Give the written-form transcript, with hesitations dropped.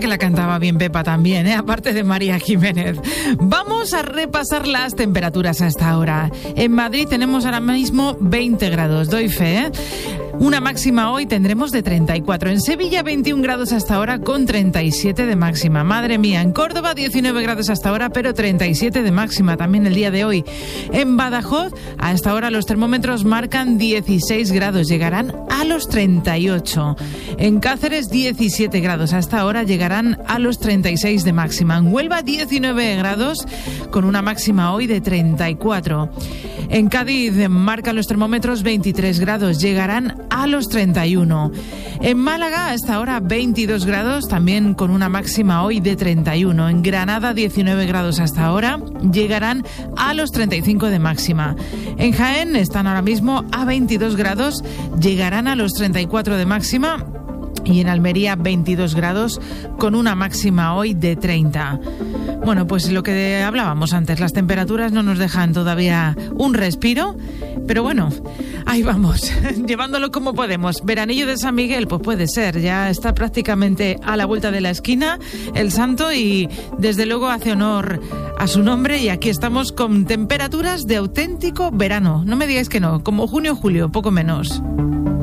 que la cantaba bien Pepa también, aparte de María Jiménez. Vamos a repasar las temperaturas hasta ahora. En Madrid tenemos ahora mismo 20 grados, doy fe, Una máxima hoy tendremos de 34. En Sevilla 21 grados hasta ahora con 37 de máxima. Madre mía, en Córdoba 19 grados hasta ahora, pero 37 de máxima también el día de hoy. En Badajoz a esta hora los termómetros marcan 16 grados, llegarán a los 38. En Cáceres 17 grados hasta ahora, llegarán a los 36 de máxima. En Huelva 19 grados con una máxima hoy de 34. En Cádiz marcan los termómetros 23 grados, llegarán a los 31. En Málaga hasta ahora 22 grados, también con una máxima hoy de 31. En Granada 19 grados hasta ahora, llegarán a los 35 de máxima. En Jaén están ahora mismo a 22 grados, llegarán a los 34 de máxima. Y en Almería 22 grados con una máxima hoy de 30. Bueno, pues lo que hablábamos antes, las temperaturas no nos dejan todavía un respiro, pero bueno, ahí vamos, llevándolo como podemos. Veranillo de San Miguel, pues puede ser, ya está prácticamente a la vuelta de la esquina el santo y desde luego hace honor a su nombre y aquí estamos con temperaturas de auténtico verano. No me digáis que no, como junio o julio, poco menos.